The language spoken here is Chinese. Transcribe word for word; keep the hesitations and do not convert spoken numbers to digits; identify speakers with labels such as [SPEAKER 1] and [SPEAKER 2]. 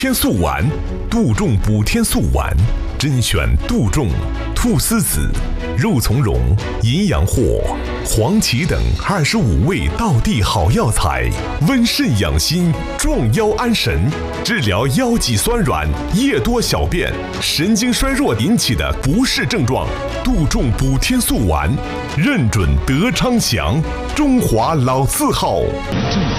[SPEAKER 1] 天素丸，杜仲补天素丸，甄选杜仲、菟丝子、肉苁蓉、淫羊藿、黄芪等二十五味道地好药材，温肾养心，壮腰安神，治疗腰脊酸软、夜多小便、神经衰弱引起的不适症状。杜仲补天素丸，认准德昌祥，中华老字号。